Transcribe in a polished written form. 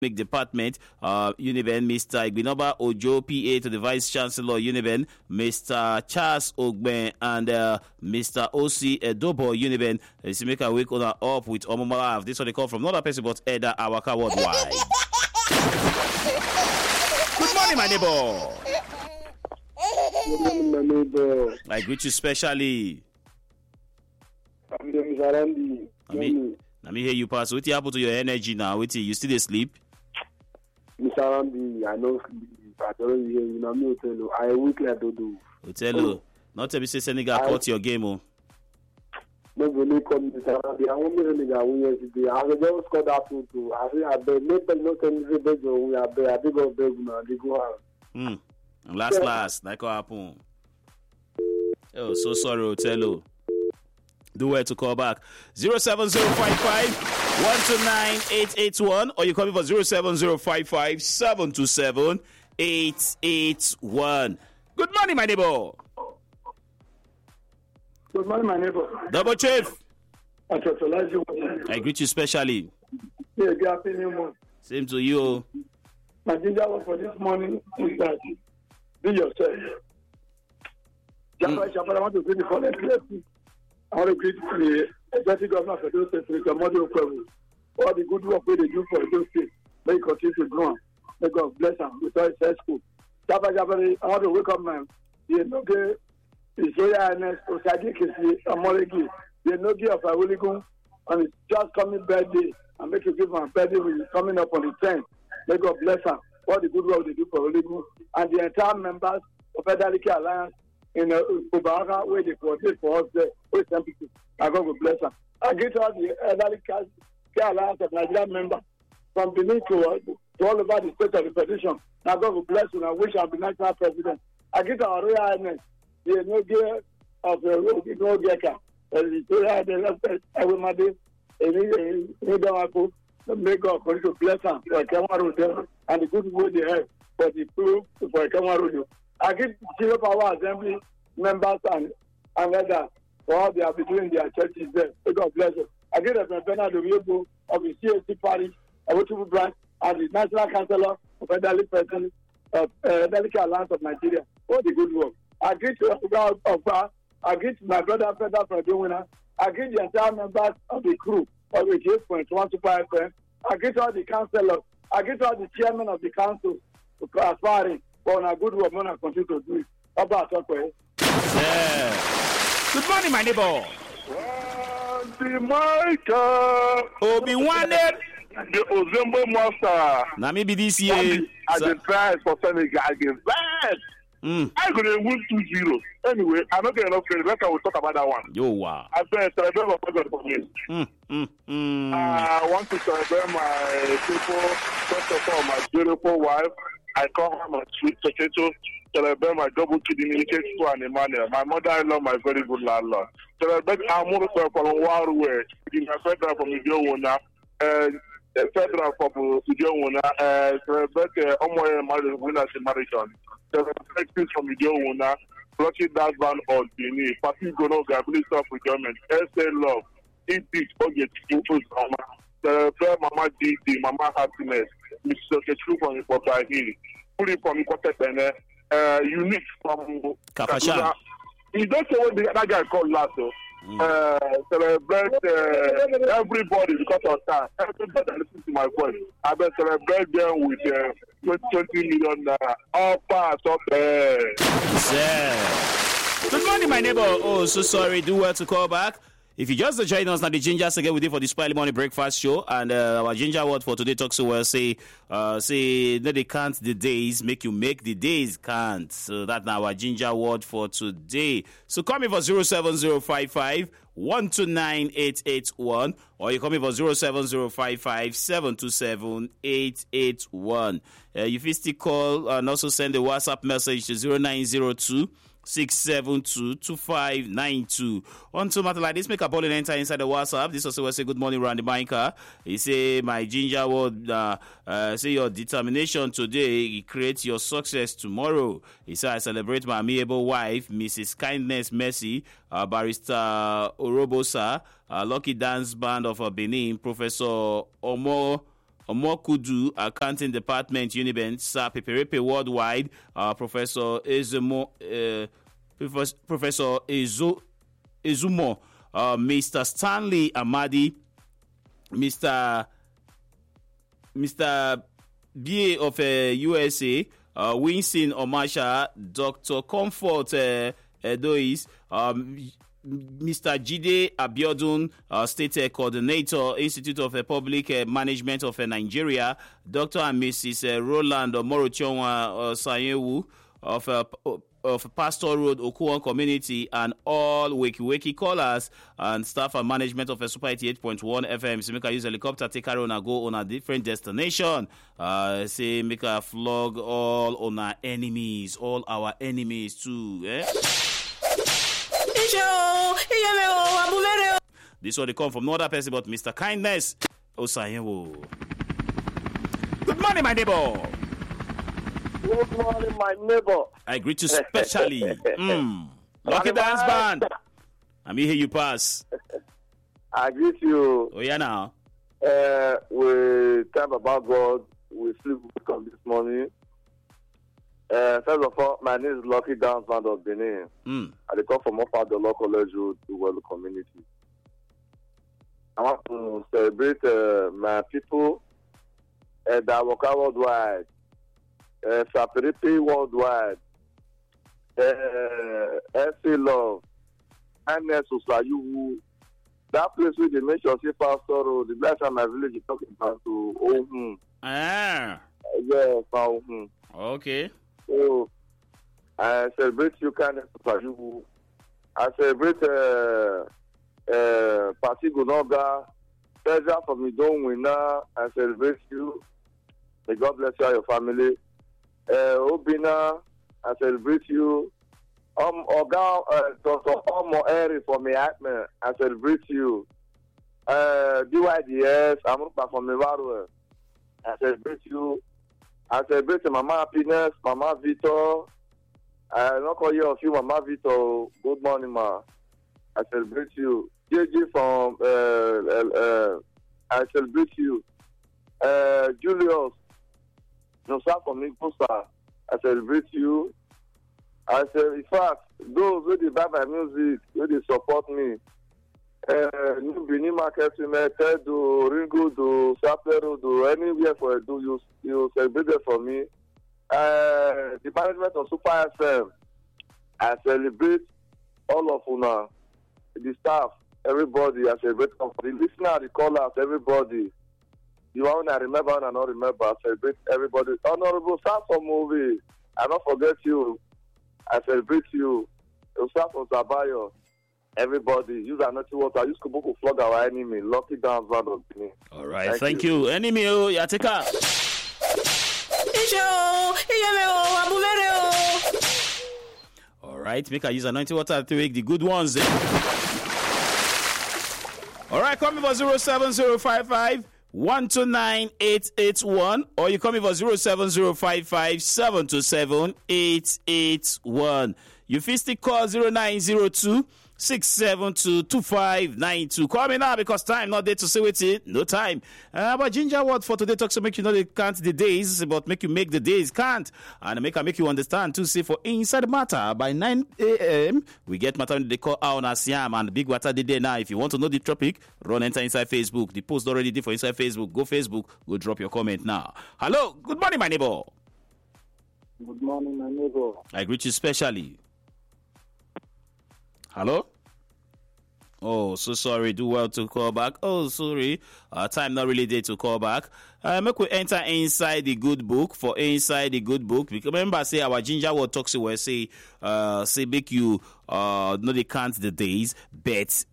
Department, Uniben, Mr. Igbinoba Ojo, PA to the Vice Chancellor, Uniben, Mr. Charles Ogben, and Mr. O.C. Edobo, Uniben. Let's make a week on up with Omomala. This one they call from not a person but Eda Awaka Worldwide. Good morning, my neighbor. Good morning, my neighbor. I greet you specially. I'm Mr. Randy. Let me hear you pass. What happened to your energy now? Wait till you still asleep? Mr. Randy, I know I don't hear you. I'm not telling you. I weekly do. Othello, not tell me say Senegal caught your game. Oh. No, really come Mr. Randy. I want me to win yesterday. I just scored that too. I say I bet. Maybe not any bet. We are bet. I think of bet now. They go out. Last, like what happened? Oh, so sorry, Othello. Do where to call back 07055 129 881 or you call me for 07055 727 881. Good morning, my neighbor. Good morning, my neighbor. Double Chief. I totalize you. I greet you specially. Yeah, good afternoon. Same to you. My ginger word for this morning is that be yourself. I want to say the following place. I want to greet the executive governor for those states, Mr. Model Kwegu. All the good work they do for those states, they continue to grow. May God bless them with all his school. I want to welcome the His Royal Highness Osagi Kisi Amoregi, the Nogi of Awiligun, on his just coming birthday, and make you give my birthday coming up on the 10th. May God bless them. All the good work they do for Awiligun, and the entire members of Federality Alliance in Ubaraga, where they coordinate for us there. I God will bless them. I get all the elderly Alliance of Nigerian members from Benin to all over the state of the Federation. Now God will bless you and I wish I'll be national president. I get our Royal Highness, the Nogia of the Nogeka, the Royal Highness, everybody, may God continue to bless them for Kamaru and the good way they have for the proof for Kamaru. I get Zero Power Assembly members and others for all they have been doing their churches there. May God bless you. I get Reverend Bernard Obiebo of the CAC Parish, Abotubu branch, and the National Councillor of Elderly Persons of Elderly Alliance of Nigeria. All the good work. I get I get my brother Peter from the winner. I get the entire members of the crew of 88.1 Super FM. I get all the councillors. I get all the chairmen of the council aspiring for a good work. I continue to do it. Good morning, my neighbor. Obi-Wan the Ozembo monster. Now maybe this year. I can try for Senegal against that. I could have won 2-0. Anyway, I'm not getting enough credit. Let's talk about that one. Yo, wow. I celebrate for me. I want to celebrate my people. First of all, my beautiful wife. I call her my sweet potato. Celebrate my double kidney, K2 and Emmanuel. My mother-in-law, my very good landlord. Celebrate Amuru from Warwe. In my federal from Idiowona. Federal from Idiowona. Celebrate Omoye Marriage winners in Mariton. Celebrate peace from Idiowona. Lucky that van on Bini. Pati Gonoga, Minister of Government. SA Love. Eat Oget, Infus Mama. Celebrate Mama DD, Mama Happiness. Mr. Ketru from Ipotahi. Fully from Ikotepene. Unique from Kapasha. You don't say what that guy called last. Celebrate everybody because of that. Everybody listen to my voice. I will celebrate them with 20 million all parts up there. Good morning, my neighbor. Oh, so sorry. Do well to call back. If you just join us now, the Ginger again with you for the Spiley Morning Breakfast Show, and our Ginger word for today talks so well. Say, no, they count the days, make you make the days count. So that's our Ginger word for today. So call me for 07055 129 881, or you call me for 07055 727 881. You can still call and also send a WhatsApp message to 0902 672-2592. On to matter like this, make a ball and enter inside the WhatsApp. This also will say good morning, Randy Banker. He say my Ginger word say your determination today creates your success tomorrow. He said I celebrate my amiable wife, Mrs. Kindness Mercy, Barrister Orobosa, Lucky Dance Band of Benin, Professor Omokudu, Accounting Department, Uniben, Sir Peperepe Worldwide, Professor Ezumo, Professor Ezumo, Mr. Stanley Amadi, Mr. B of USA, Winston Omasha, Dr. Comfort Edois, Mr. Jide Abiodun, State Coordinator, Institute of Public Management of Nigeria, Dr. and Mrs. Roland Morochonwa Sayewu of Pastor Road, Okuwan Community, and all Weki callers and staff and management of Super 88.1 FM. So make a use helicopter, take her on and go on a different destination. Say make a flog all on our enemies too. This one they come from no other person but Mr. Kindness Osayewo. Good morning, my neighbor. Good morning, my neighbor. I greet you specially. Lucky Dance Band. I mean, here you pass. I greet you. Oh, yeah, now. We talk about God. We sleep with this morning. First of all, my name is Lucky Dance Band of Benin. I come from Ofa the Law College Road to World Community. I want to celebrate my people that work out worldwide. Sapiripi worldwide, SA Love, Ines Usayu, that place with the nation, see Pastor Road, the last time my village is talking about to Ohun. Yeah, Ohun. Okay. So, I celebrate you, Ines Usayu. I celebrate Pati Gunoga, Treasure from Midon Winner. I celebrate you. May God bless you and your family. Obina, I celebrate you. Dr. Omo Eri from Miami, I celebrate you. DYDS, I'm from Mevaro, I celebrate you. I celebrate Mama Happiness, Mama Vito. I don't call you a few, Mama Vito. Good morning, ma. I celebrate you. JJ from I celebrate you. Julius. No, sir, from Nicosa, I celebrate you. I say, in fact, those who buy my music, who they support me, New Benin Market, do Ringo, do Sapero, do anywhere for do you celebrate it for me. The management of Super FM, I celebrate all of Una, the staff, everybody. I celebrate the listener, the callers, everybody. You want to remember and not remember, I celebrate everybody. Honorable Samson Movie, I don't forget you. I celebrate you. Samson Zabayo, everybody. Use another water. Use Kubuku flog our enemy. Lucky Dance Band of Benin. All right, thank you. Enemy, yeah, take care. All right, make a use anointing water to make the good ones. All right, call me for 07055. 129-881, or you call me for 07055-727-881. You still call 0902-672-2592. Call me now because time not there to say with it. No time. But Ginger word for today talks to make you know they count the days, but make you make the days count. And make you understand to say for inside the matter by 9 a.m. we get matter they call out on Siam and big water the day now. If you want to know the topic, run enter inside Facebook. The post already did for inside Facebook. Go Facebook, go drop your comment now. Hello, good morning, my neighbor. Good morning, my neighbor. I greet you specially. Hello? Oh, so sorry. Do well to call back. Oh, sorry. Time not really there to call back. Make we enter inside the good book. For inside the good book, because remember, say our ginger word talks where say make you know they count the days, but